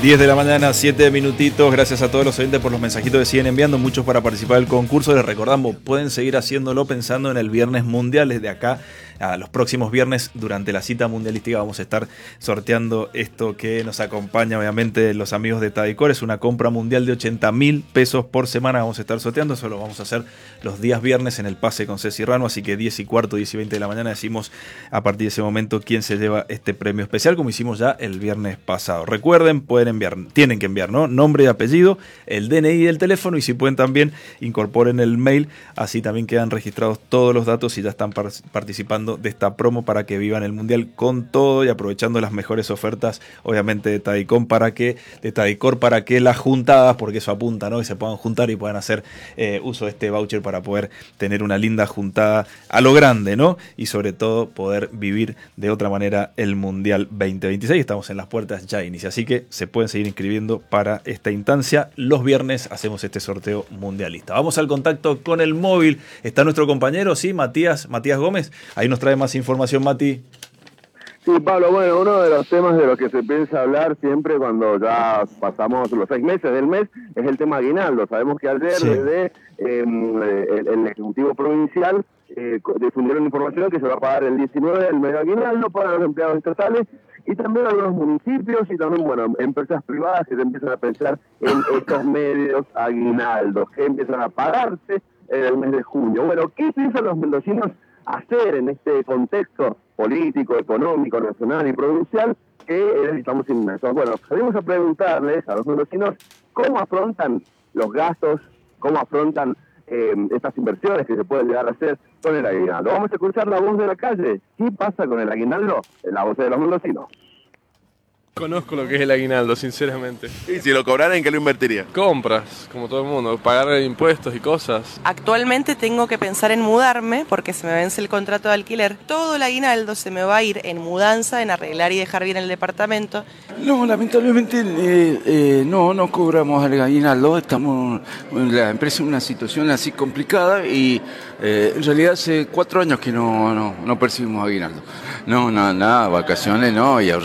10 de la mañana, 7 minutitos. Gracias a todos los oyentes por los mensajitos que siguen enviando, muchos para participar del concurso. Les recordamos, pueden seguir haciéndolo pensando en el Viernes Mundial. Desde acá a los próximos viernes, durante la cita mundialística, vamos a estar sorteando esto que nos acompaña, obviamente, los amigos de Tadicor. Es una compra mundial de 80.000 pesos por semana. Vamos a estar sorteando. Eso lo vamos a hacer los días viernes en el pase con Ceci Rano. Así que 10 y cuarto, 10 y 20 de la mañana decimos a partir de ese momento quién se lleva este premio especial, como hicimos ya el viernes pasado. Recuerden, tienen que enviar, ¿no? Nombre y apellido, el DNI y el teléfono, y si pueden también incorporen el mail, así también quedan registrados todos los datos y ya están participando de esta promo para que vivan el Mundial con todo y aprovechando las mejores ofertas, obviamente, de Tadicor para que las juntadas, porque eso apunta, ¿no? Que se puedan juntar y puedan hacer uso de este voucher para poder tener una linda juntada a lo grande, ¿no? Y sobre todo poder vivir de otra manera el Mundial 2026. Estamos en las puertas, ya inicia, así que se pueden seguir inscribiendo para esta instancia. Los viernes hacemos este sorteo mundialista. Vamos al contacto con el móvil. Está nuestro compañero, sí, Matías Gómez. Ahí nos trae más información, Mati. Sí, Pablo, bueno, uno de los temas de los que se piensa hablar siempre cuando ya pasamos los 6 meses del mes es el tema aguinaldo. Sabemos que ayer desde el Ejecutivo Provincial difundieron información que se va a pagar el 19 el mes de aguinaldo para los empleados estatales y también algunos municipios y también, bueno, empresas privadas que se empiezan a pensar en estos medios aguinaldos que empiezan a pagarse en el mes de junio. Bueno, ¿qué piensan los mendocinos hacer en este contexto político, económico, nacional y provincial que estamos inmersos? Bueno, venimos a preguntarles a los mendocinos cómo afrontan los gastos, cómo afrontan estas inversiones que se pueden llegar a hacer con el aguinaldo. Vamos a escuchar la voz de la calle. ¿Qué pasa con el aguinaldo? La voz de los mendocinos. Conozco lo que es el aguinaldo, sinceramente. ¿Y si lo cobraran, en qué lo invertiría? Compras, como todo el mundo, pagar impuestos y cosas. Actualmente tengo que pensar en mudarme porque se me vence el contrato de alquiler. Todo el aguinaldo se me va a ir en mudanza, en arreglar y dejar bien el departamento. No, lamentablemente no cobramos el aguinaldo. Estamos en la empresa en una situación así complicada y en realidad hace 4 años que no percibimos aguinaldo. No, nada, vacaciones no, y